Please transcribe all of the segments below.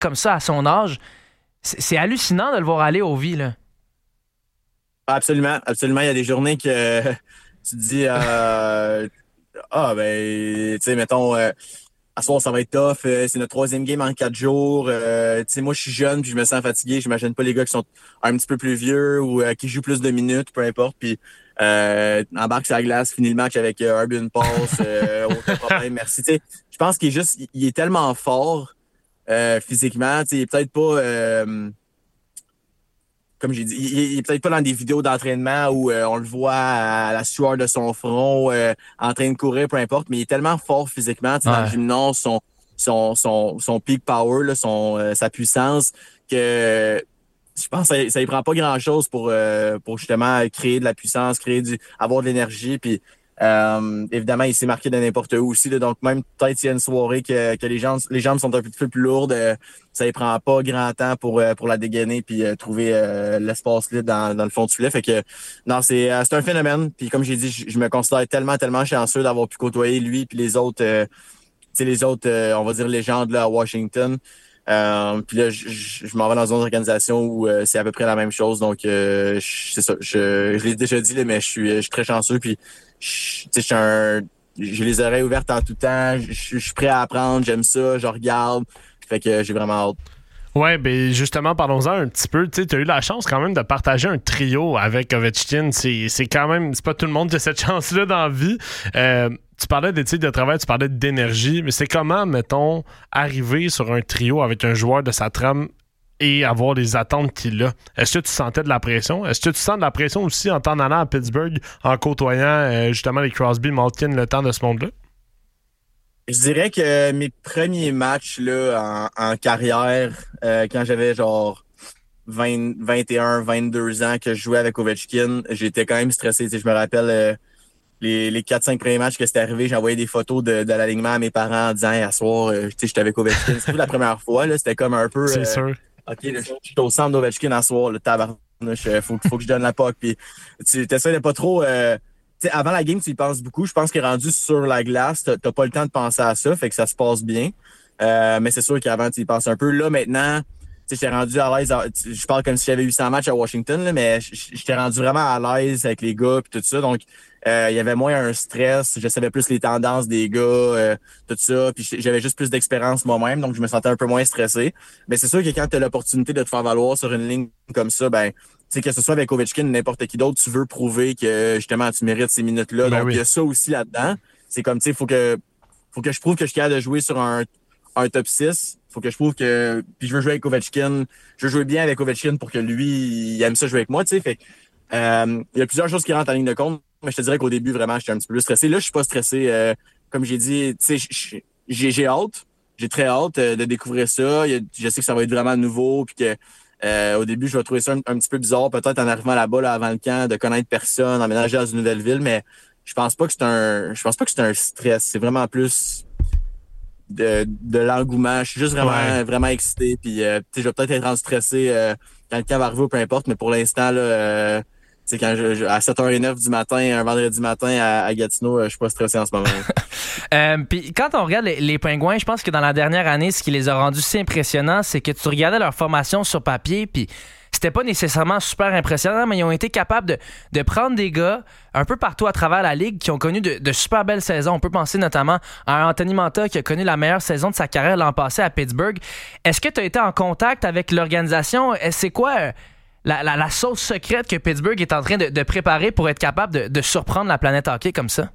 comme ça à son âge. C'est hallucinant de le voir aller au vie, là. Absolument, absolument. Il y a des journées que tu te dis tu sais, mettons, à soir, ça va être tough. C'est notre troisième game en 4 jours. Tu sais, moi, je suis jeune puis je me sens fatigué. J'imagine pas les gars qui sont un petit peu plus vieux ou qui jouent plus de minutes, peu importe. Puis embarque sur la glace, finit le match avec un pass, aucun problème, merci. Tu sais, je pense il est tellement fort physiquement. Tu sais, il est peut-être pas comme j'ai dit, il est peut-être pas dans des vidéos d'entraînement où on le voit à la sueur de son front, en train de courir, peu importe, mais il est tellement fort physiquement, tu sais, dans le Ouais. gymnase, son peak power, là, sa puissance, que je pense que ça y prend pas grand-chose pour justement créer de la puissance, avoir de l'énergie, puis évidemment, il s'est marqué de n'importe où aussi. Là, donc, même peut-être s'il y a une soirée que les jambes sont un petit peu plus lourdes, ça ne prend pas grand temps pour la dégainer puis trouver l'espace libre dans le fond du filet. Fait que non, c'est un phénomène. Puis comme j'ai dit, je me considère tellement, tellement chanceux d'avoir pu côtoyer lui puis les autres, on va dire légendes là, à Washington. Puis là, je m'en vais dans une autre organisation où c'est à peu près la même chose. Donc, c'est ça. Je l'ai déjà dit, là, mais je suis très chanceux. Puis, tu sais, j'ai les oreilles ouvertes en tout temps. Je suis prêt à apprendre. J'aime ça. Je regarde. Fait que j'ai vraiment hâte. Ouais, ben justement, parlons-en un petit peu. Tu as eu la chance quand même de partager un trio avec Ovechkin. C'est quand même, c'est pas tout le monde qui a cette chance-là dans la vie. Tu parlais d'éthique de travail, tu parlais d'énergie, mais c'est comment, mettons, arriver sur un trio avec un joueur de sa trame et avoir les attentes qu'il a? Est-ce que tu sentais de la pression? Est-ce que tu sens de la pression aussi en t'en allant à Pittsburgh, en côtoyant justement les Crosby, Malkin, le temps de ce monde-là? Je dirais que mes premiers matchs là, en carrière, quand j'avais genre 21, 22 ans que je jouais avec Ovechkin, j'étais quand même stressé. Tu sais, je me rappelle les 4-5 premiers matchs que c'était arrivé, j'envoyais des photos de l'alignement à mes parents en disant hey, à soir, tu sais, j'étais avec Ovechkin. Surtout la première fois, là, c'était comme un peu C'est sûr. OK, là, je suis au centre d'Ovechkin à soir, le tabarnouche, faut que je donne la puck. Puis tu essaies de pas trop. Tu sais, avant la game, tu y penses beaucoup. Je pense qu'il est rendu sur la glace, t'as pas le temps de penser à ça, fait que ça se passe bien. Mais c'est sûr qu'avant, tu y penses un peu. Là, maintenant, tu sais, j'étais rendu à l'aise. Je parle comme si j'avais 800 matchs à Washington, là, mais j'étais rendu vraiment à l'aise avec les gars puis tout ça. Donc, il y avait moins un stress. Je savais plus les tendances des gars, tout ça. Puis j'avais juste plus d'expérience moi-même, donc je me sentais un peu moins stressé. Mais c'est sûr que quand tu as l'opportunité de te faire valoir sur une ligne comme ça, ben, tu sais, que ce soit avec Ovechkin ou n'importe qui d'autre, tu veux prouver que justement tu mérites ces minutes-là. Ben Donc, il y oui. a ça aussi là-dedans. C'est comme, tu sais, faut que je prouve que je suis capable de jouer sur un top 6. Faut que je prouve que. Puis je veux jouer avec Ovechkin. Je veux jouer bien avec Ovechkin pour que lui, il aime ça jouer avec moi, tu sais. Fait il y a plusieurs choses qui rentrent en ligne de compte. Mais je te dirais qu'au début, vraiment, j'étais un petit peu plus stressé. Là, je suis pas stressé. Comme j'ai dit, tu sais, j'ai hâte. J'ai très hâte de découvrir ça. Je sais que ça va être vraiment nouveau. Puis que au début, je vais trouver ça un petit peu bizarre, peut-être en arrivant là-bas, là, avant le camp, de connaître personne, emménager dans une nouvelle ville, mais je pense pas que c'est un stress. C'est vraiment plus de l'engouement. Je suis juste vraiment, Ouais. vraiment excité. Puis, tu sais, je vais peut-être être en stressé quand le camp va arriver ou peu importe, mais pour l'instant, là, tu sais, quand à 7h09 du matin, un vendredi matin à Gatineau, je suis pas stressé en ce moment. Puis quand on regarde les Pingouins, je pense que dans la dernière année, ce qui les a rendus si impressionnants, c'est que tu regardais leur formation sur papier, puis c'était pas nécessairement super impressionnant, mais ils ont été capables de prendre des gars un peu partout à travers la ligue qui ont connu de super belles saisons. On peut penser notamment à Anthony Mantha qui a connu la meilleure saison de sa carrière l'an passé à Pittsburgh. Est-ce que tu as été en contact avec l'organisation? C'est quoi la sauce secrète que Pittsburgh est en train de préparer pour être capable de surprendre la planète hockey comme ça?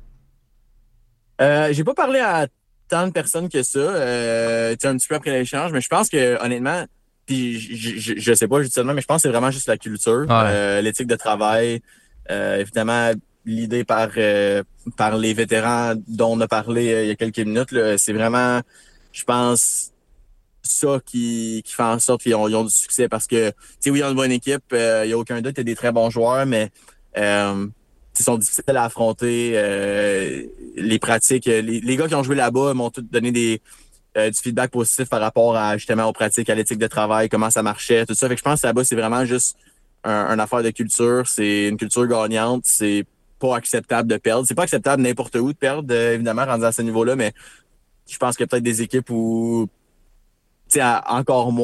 J'ai pas parlé à tant de personnes que ça, tu sais, un petit peu après l'échange, mais je pense que honnêtement, puis je sais pas justement, mais je pense que c'est vraiment juste la culture, Ouais. l'éthique de travail, évidemment l'idée par les vétérans dont on a parlé il y a quelques minutes, là, c'est vraiment, je pense, ça qui fait en sorte qu'ils ont du succès parce que, tu sais, oui, ils ont une bonne équipe, il y a aucun doute, il y a des très bons joueurs, mais ils sont difficiles à affronter. Les pratiques, les gars qui ont joué là-bas m'ont tous donné du feedback positif par rapport à justement aux pratiques, à l'éthique de travail, comment ça marchait, tout ça. Fait que je pense que là-bas, c'est vraiment juste un affaire de culture. C'est une culture gagnante. C'est pas acceptable de perdre. C'est pas acceptable n'importe où de perdre, évidemment, rendu à ce niveau-là, mais je pense qu'il y a peut-être des équipes où, tu sais, encore moins.